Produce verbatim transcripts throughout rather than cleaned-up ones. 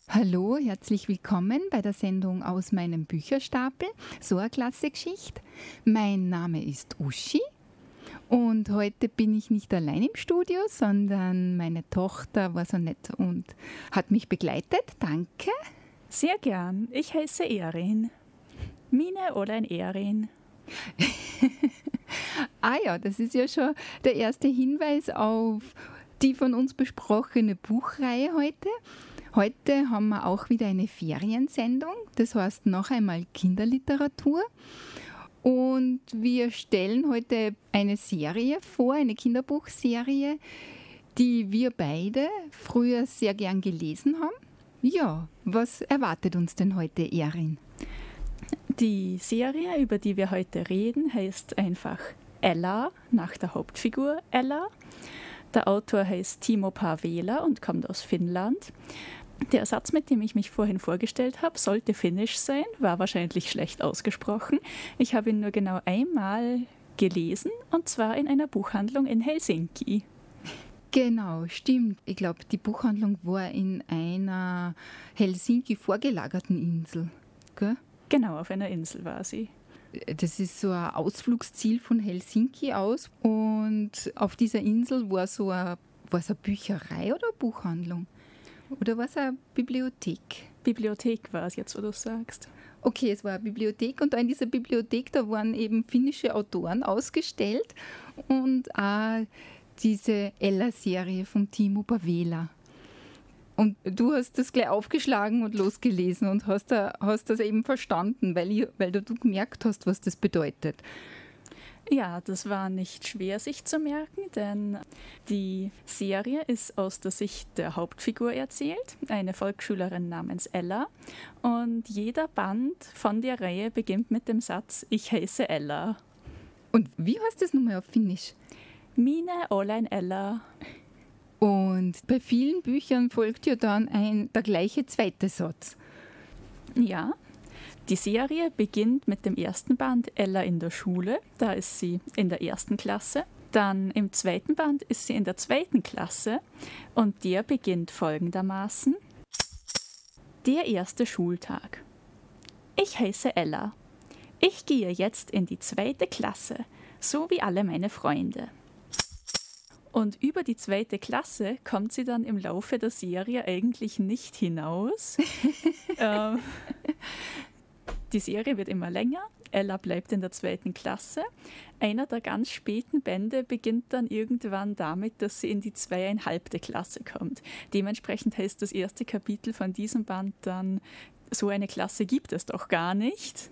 Hallo, herzlich willkommen bei der Sendung aus meinem Bücherstapel, so eine klasse Geschichte. Mein Name ist Uschi und heute bin ich nicht allein im Studio, sondern meine Tochter war so nett und hat mich begleitet. Danke. Sehr gern. Ich heiße Erin. Mine oder ein Erin. Ah ja, das ist ja schon der erste Hinweis auf die von uns besprochene Buchreihe heute. Heute haben wir auch wieder eine Feriensendung, das heißt noch einmal Kinderliteratur. Und wir stellen heute eine Serie vor, eine Kinderbuchserie, die wir beide früher sehr gern gelesen haben. Ja, was erwartet uns denn heute, Erin? Die Serie, über die wir heute reden, heißt einfach Ella, nach der Hauptfigur Ella. Der Autor heißt Timo Paaveela und kommt aus Finnland. Der Satz, mit dem ich mich vorhin vorgestellt habe, sollte finnisch sein, war wahrscheinlich schlecht ausgesprochen. Ich habe ihn nur genau einmal gelesen, und zwar in einer Buchhandlung in Helsinki. Genau, stimmt. Ich glaube, die Buchhandlung war in einer Helsinki vorgelagerten Insel, gell? Genau, auf einer Insel war sie. Das ist so ein Ausflugsziel von Helsinki aus, und auf dieser Insel war so eine, war es eine Bücherei oder eine Buchhandlung? Oder war es eine Bibliothek? Bibliothek war es jetzt, wo du sagst. Okay, es war eine Bibliothek, und da in dieser Bibliothek, da waren eben finnische Autoren ausgestellt und auch diese Ella-Serie von Timo Paaveela. Und du hast das gleich aufgeschlagen und losgelesen und hast, da, hast das eben verstanden, weil, ich, weil du gemerkt hast, was das bedeutet. Ja, das war nicht schwer, sich zu merken, denn die Serie ist aus der Sicht der Hauptfigur erzählt, eine Volksschülerin namens Ella. Und jeder Band von der Reihe beginnt mit dem Satz, ich heiße Ella. Und wie heißt das nochmal auf Finnisch? Mine olen Ella. Und bei vielen Büchern folgt ja dann ein, der gleiche zweite Satz. Ja. Die Serie beginnt mit dem ersten Band Ella in der Schule, da ist sie in der ersten Klasse. Dann im zweiten Band ist sie in der zweiten Klasse, und der beginnt folgendermaßen. Der erste Schultag. Ich heiße Ella. Ich gehe jetzt in die zweite Klasse, so wie alle meine Freunde. Und über die zweite Klasse kommt sie dann im Laufe der Serie eigentlich nicht hinaus. ähm, Die Serie wird immer länger, Ella bleibt in der zweiten Klasse. Einer der ganz späten Bände beginnt dann irgendwann damit, dass sie in die zweieinhalbte Klasse kommt. Dementsprechend heißt das erste Kapitel von diesem Band dann, so eine Klasse gibt es doch gar nicht.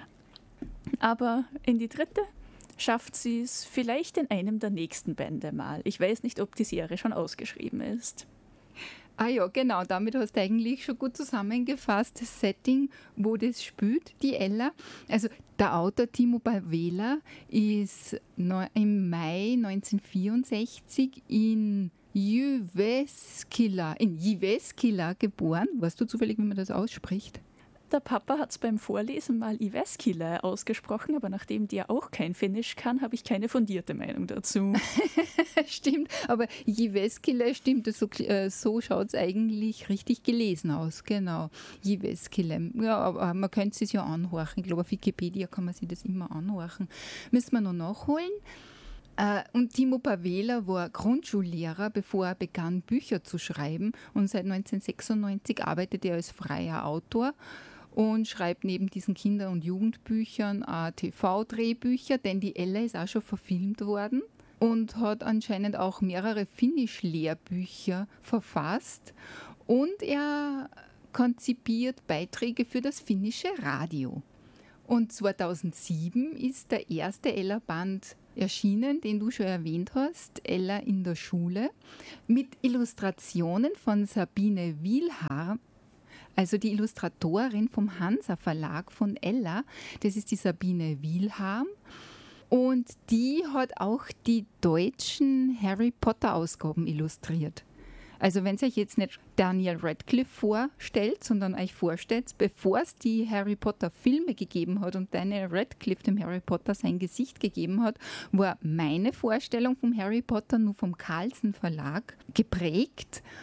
Aber in die dritte schafft sie es vielleicht in einem der nächsten Bände mal. Ich weiß nicht, ob die Serie schon ausgeschrieben ist. Ah ja, genau, damit hast du eigentlich schon gut zusammengefasst, das Setting, wo das spielt, die Ella. Also der Autor Timo Paaveela ist im Mai neunzehnhundertvierundsechzig in Jyväskylä, in Jyväskylä geboren. Weißt du zufällig, wie man das ausspricht? Der Papa hat es beim Vorlesen mal Jyväskylä ausgesprochen, aber nachdem der auch kein Finnisch kann, habe ich keine fundierte Meinung dazu. Stimmt, aber Jyväskylä stimmt, so, äh, so schaut es eigentlich richtig gelesen aus, genau. Jyväskylä, ja, aber man könnte es ja anhorchen. Ich glaube, auf Wikipedia kann man sich das immer anhorchen. Müssen wir noch nachholen. Und Timo Paaveela war Grundschullehrer, bevor er begann, Bücher zu schreiben. Und seit neunzehnhundertsechsundneunzig arbeitet er als freier Autor und schreibt neben diesen Kinder- und Jugendbüchern auch T V-Drehbücher, denn die Ella ist auch schon verfilmt worden, und hat anscheinend auch mehrere Finnisch-Lehrbücher verfasst. Und er konzipiert Beiträge für das finnische Radio. Und zweitausendsieben ist der erste Ella-Band erschienen, den du schon erwähnt hast, Ella in der Schule, mit Illustrationen von Sabine Wilharm, also die Illustratorin vom Hansa Verlag von Ella. Das ist die Sabine Wilharm, und die hat auch die deutschen Harry Potter Ausgaben illustriert. Also wenn ihr euch jetzt nicht Daniel Radcliffe vorstellt, sondern euch vorstellt, bevor es die Harry Potter Filme gegeben hat und Daniel Radcliffe dem Harry Potter sein Gesicht gegeben hat, war meine Vorstellung vom Harry Potter nur vom Carlsen Verlag geprägt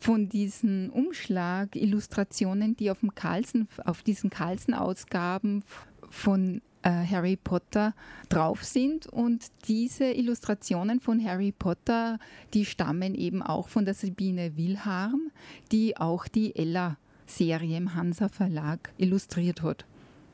von diesen Umschlag-Illustrationen, die auf, dem Carlsen, auf diesen Carlsen-Ausgaben von äh, Harry Potter drauf sind. Und diese Illustrationen von Harry Potter, die stammen eben auch von der Sabine Wilharm, die auch die Ella-Serie im Hansa Verlag illustriert hat.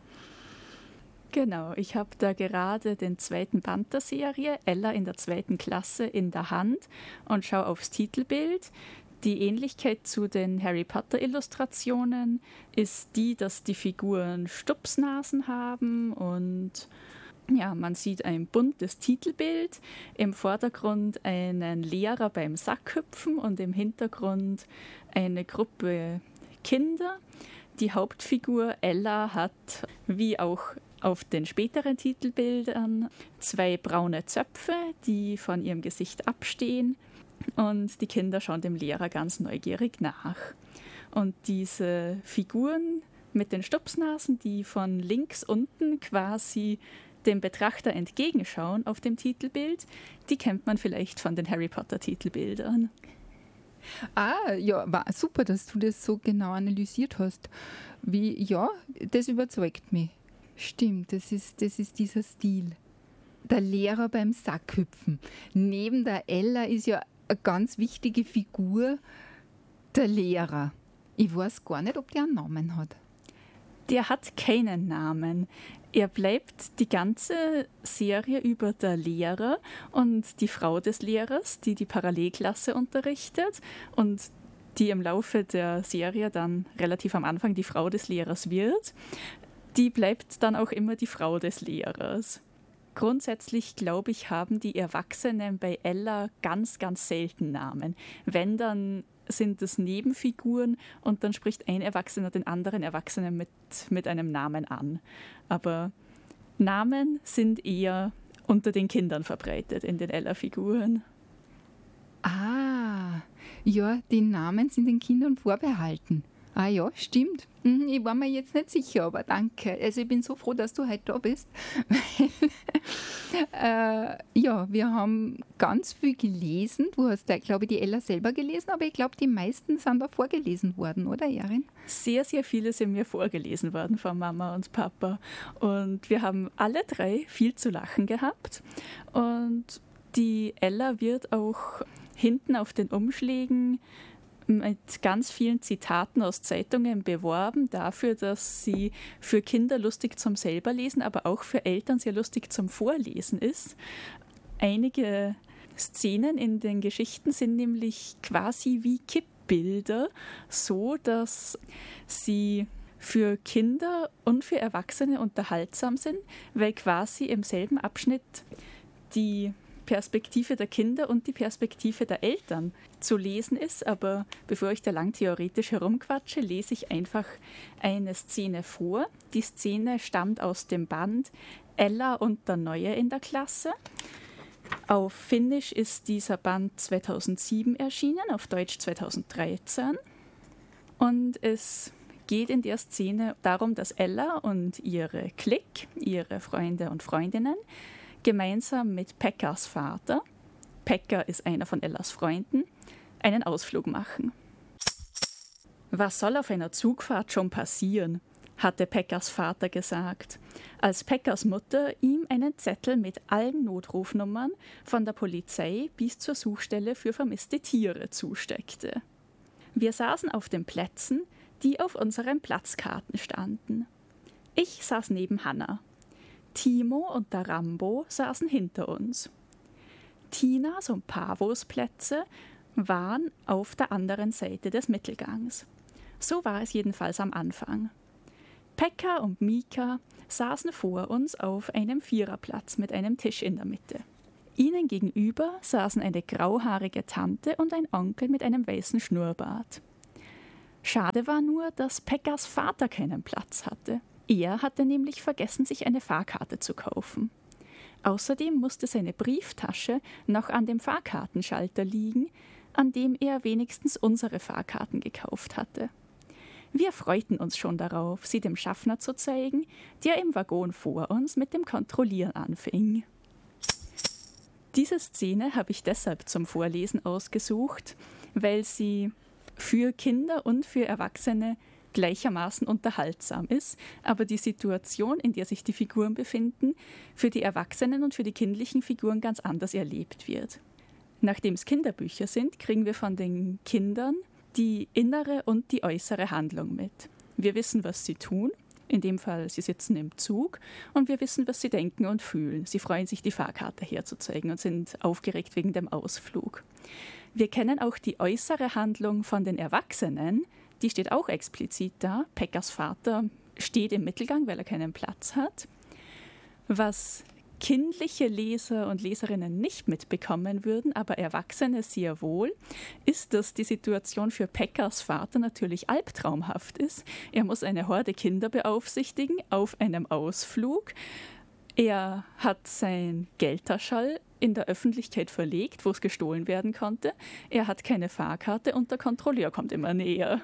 Genau, ich habe da gerade den zweiten Band der Serie, Ella in der zweiten Klasse, in der Hand und schaue aufs Titelbild. Die Ähnlichkeit zu den Harry Potter-Illustrationen ist die, dass die Figuren Stupsnasen haben und ja, man sieht ein buntes Titelbild, im Vordergrund einen Lehrer beim Sackhüpfen und im Hintergrund eine Gruppe Kinder. Die Hauptfigur Ella hat, wie auch auf den späteren Titelbildern, zwei braune Zöpfe, die von ihrem Gesicht abstehen. Und die Kinder schauen dem Lehrer ganz neugierig nach. Und diese Figuren mit den Stupsnasen, die von links unten quasi dem Betrachter entgegenschauen auf dem Titelbild, die kennt man vielleicht von den Harry Potter Titelbildern. Ah, ja, war super, dass du das so genau analysiert hast. Wie, ja, das überzeugt mich. Stimmt, das ist, das ist dieser Stil. Der Lehrer beim Sackhüpfen. Neben der Ella ist ja eine ganz wichtige Figur der Lehrer. Ich weiß gar nicht, ob der einen Namen hat. Der hat keinen Namen. Er bleibt die ganze Serie über der Lehrer und die Frau des Lehrers, die die Parallelklasse unterrichtet und die im Laufe der Serie dann relativ am Anfang die Frau des Lehrers wird. Die bleibt dann auch immer die Frau des Lehrers. Grundsätzlich, glaube ich, haben die Erwachsenen bei Ella ganz, ganz selten Namen. Wenn, dann sind es Nebenfiguren und dann spricht ein Erwachsener den anderen Erwachsenen mit, mit einem Namen an. Aber Namen sind eher unter den Kindern verbreitet in den Ella-Figuren. Ah, ja, die Namen sind den Kindern vorbehalten. Ah ja, stimmt. Ich war mir jetzt nicht sicher, aber danke. Also ich bin so froh, dass du heute da bist. äh, ja, wir haben ganz viel gelesen. Du hast, glaube ich, die Ella selber gelesen, aber ich glaube, die meisten sind da vorgelesen worden, oder, Erin? Sehr, sehr viele sind mir vorgelesen worden von Mama und Papa. Und wir haben alle drei viel zu lachen gehabt. Und die Ella wird auch hinten auf den Umschlägen mit ganz vielen Zitaten aus Zeitungen beworben dafür, dass sie für Kinder lustig zum Selberlesen, aber auch für Eltern sehr lustig zum Vorlesen ist. Einige Szenen in den Geschichten sind nämlich quasi wie Kippbilder, so dass sie für Kinder und für Erwachsene unterhaltsam sind, weil quasi im selben Abschnitt die Perspektive der Kinder und die Perspektive der Eltern zu lesen ist. Aber bevor ich da lang theoretisch herumquatsche, lese ich einfach eine Szene vor. Die Szene stammt aus dem Band Ella und der Neue in der Klasse. Auf Finnisch ist dieser Band zweitausendsieben erschienen, auf Deutsch zweitausenddreizehn. Und es geht in der Szene darum, dass Ella und ihre Clique, ihre Freunde und Freundinnen, gemeinsam mit Pekkas Vater, Pekka ist einer von Ellas Freunden, einen Ausflug machen. Was soll auf einer Zugfahrt schon passieren, hatte Pekkas Vater gesagt, als Pekkas Mutter ihm einen Zettel mit allen Notrufnummern von der Polizei bis zur Suchstelle für vermisste Tiere zusteckte. Wir saßen auf den Plätzen, die auf unseren Platzkarten standen. Ich saß neben Hannah. Timo und der Rambo saßen hinter uns. Tinas und Pavos Plätze waren auf der anderen Seite des Mittelgangs. So war es jedenfalls am Anfang. Pekka und Mika saßen vor uns auf einem Viererplatz mit einem Tisch in der Mitte. Ihnen gegenüber saßen eine grauhaarige Tante und ein Onkel mit einem weißen Schnurrbart. Schade war nur, dass Pekkas Vater keinen Platz hatte. Er hatte nämlich vergessen, sich eine Fahrkarte zu kaufen. Außerdem musste seine Brieftasche noch an dem Fahrkartenschalter liegen, an dem er wenigstens unsere Fahrkarten gekauft hatte. Wir freuten uns schon darauf, sie dem Schaffner zu zeigen, der im Waggon vor uns mit dem Kontrollieren anfing. Diese Szene habe ich deshalb zum Vorlesen ausgesucht, weil sie für Kinder und für Erwachsene gleichermaßen unterhaltsam ist, aber die Situation, in der sich die Figuren befinden, für die Erwachsenen und für die kindlichen Figuren ganz anders erlebt wird. Nachdem es Kinderbücher sind, kriegen wir von den Kindern die innere und die äußere Handlung mit. Wir wissen, was sie tun. In dem Fall, sie sitzen im Zug und wir wissen, was sie denken und fühlen. Sie freuen sich, die Fahrkarte herzuzeigen und sind aufgeregt wegen dem Ausflug. Wir kennen auch die äußere Handlung von den Erwachsenen. Die steht auch explizit da. Peckers Vater steht im Mittelgang, weil er keinen Platz hat. Was kindliche Leser und Leserinnen nicht mitbekommen würden, aber Erwachsene sehr wohl, ist, dass die Situation für Peckers Vater natürlich albtraumhaft ist. Er muss eine Horde Kinder beaufsichtigen auf einem Ausflug. Er hat sein Geldtaschall in der Öffentlichkeit verlegt, wo es gestohlen werden konnte. Er hat keine Fahrkarte und der Kontrolleur kommt immer näher.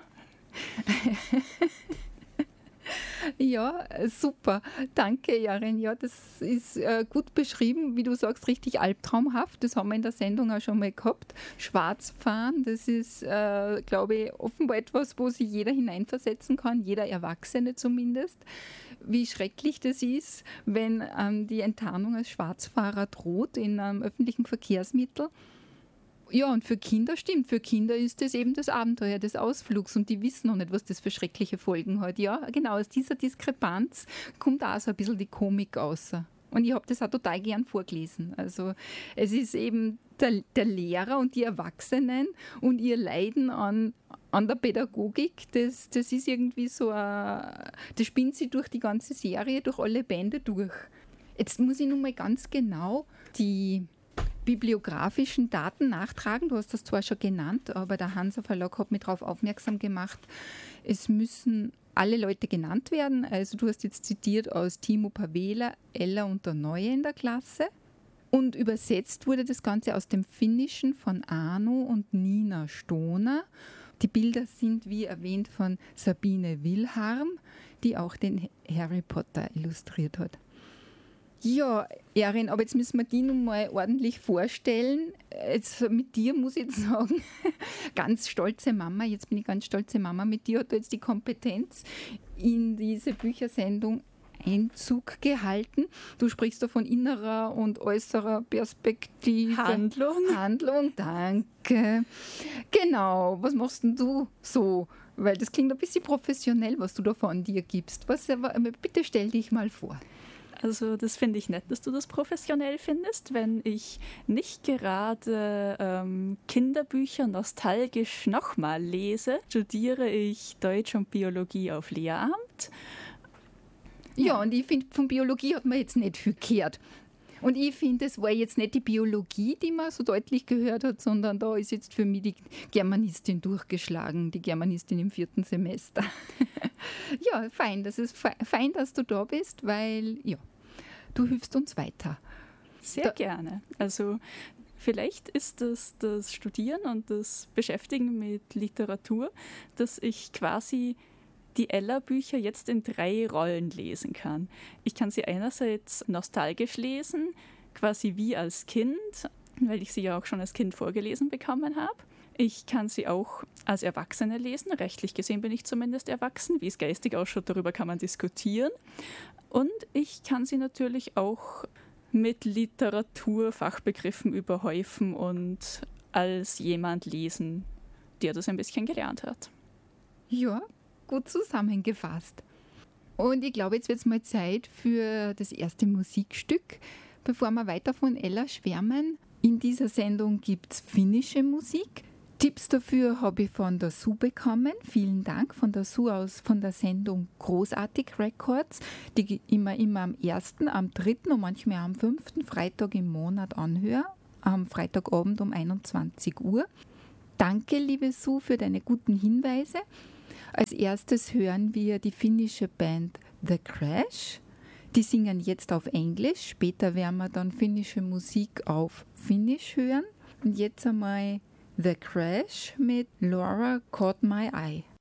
Ja, super. Danke, Jaren. Ja, das ist äh, gut beschrieben, wie du sagst, richtig albtraumhaft. Das haben wir in der Sendung auch schon mal gehabt. Schwarzfahren, das ist, äh, glaube ich, offenbar etwas, wo sich jeder hineinversetzen kann, jeder Erwachsene zumindest. Wie schrecklich das ist, wenn ähm, die Enttarnung als Schwarzfahrer droht in einem öffentlichen Verkehrsmittel. Ja, und für Kinder stimmt. Für Kinder ist das eben das Abenteuer des Ausflugs und die wissen noch nicht, was das für schreckliche Folgen hat. Ja, genau, aus dieser Diskrepanz kommt auch so ein bisschen die Komik raus. Und ich habe das auch total gern vorgelesen. Also es ist eben der, der Lehrer und die Erwachsenen und ihr Leiden an, an der Pädagogik, das, das ist irgendwie so, ein, das spinnt sich durch die ganze Serie, durch alle Bände durch. Jetzt muss ich nun mal ganz genau die bibliografischen Daten nachtragen. Du hast das zwar schon genannt, aber der Hansa Verlag hat mich darauf aufmerksam gemacht, es müssen alle Leute genannt werden. Also du hast jetzt zitiert aus Timo Pavela, Ella und der Neue in der Klasse. Und übersetzt wurde das Ganze aus dem Finnischen von Arno und Nina Stoner. Die Bilder sind, wie erwähnt, von Sabine Wilharm, die auch den Harry Potter illustriert hat. Ja, Erin, aber jetzt müssen wir die nun mal ordentlich vorstellen. Jetzt mit dir muss ich jetzt sagen, ganz stolze Mama, jetzt bin ich ganz stolze Mama, mit dir hat du jetzt die Kompetenz in diese Büchersendung Einzug gehalten. Du sprichst da von innerer und äußerer Perspektive. Handlung. Handlung, danke. Genau, was machst denn du so? Weil das klingt ein bisschen professionell, was du da von dir gibst. Was, bitte stell dich mal vor. Also das finde ich nett, dass du das professionell findest. Wenn ich nicht gerade ähm, Kinderbücher nostalgisch nochmal lese, studiere ich Deutsch und Biologie auf Lehramt. Ja, ja, und ich finde, von Biologie hat man jetzt nicht viel gehört. Und ich finde, es war jetzt nicht die Biologie, die man so deutlich gehört hat, sondern da ist jetzt für mich die Germanistin durchgeschlagen, die Germanistin im vierten Semester. Ja, fein, das ist fein, dass du da bist, weil, ja, du hilfst uns weiter. Sehr da, gerne. Also vielleicht ist das das Studieren und das Beschäftigen mit Literatur, dass ich quasi die Ella-Bücher jetzt in drei Rollen lesen kann. Ich kann sie einerseits nostalgisch lesen, quasi wie als Kind, weil ich sie ja auch schon als Kind vorgelesen bekommen habe. Ich kann sie auch als Erwachsene lesen. Rechtlich gesehen bin ich zumindest erwachsen. Wie es geistig ausschaut, darüber kann man diskutieren. Und ich kann sie natürlich auch mit Literaturfachbegriffen überhäufen und als jemand lesen, der das ein bisschen gelernt hat. Ja, gut zusammengefasst. Und ich glaube, jetzt wird es mal Zeit für das erste Musikstück, bevor wir weiter von Ella schwärmen. In dieser Sendung gibt es finnische Musik. Tipps dafür habe ich von der Sue bekommen. Vielen Dank von der Sue aus von der Sendung Großartig Records, die ich immer, immer am ersten, am dritten und manchmal am fünften Freitag im Monat anhöre, am Freitagabend um einundzwanzig Uhr. Danke, liebe Sue, für deine guten Hinweise. Als erstes hören wir die finnische Band The Crash. Die singen jetzt auf Englisch. Später werden wir dann finnische Musik auf Finnisch hören. Und jetzt einmal The Crash mit Laura Caught My Eye.